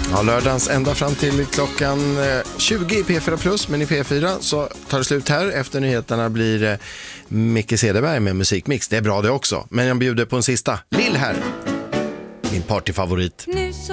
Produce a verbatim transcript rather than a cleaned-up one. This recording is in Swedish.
Ja, lördagens ända fram till klockan tjugo i P fyra plus, men i P fyra så tar det slut här. Efter nyheterna blir det Micke Cederberg med musikmix. Det är bra det också, men jag bjuder på en sista. Lill här, min partyfavorit.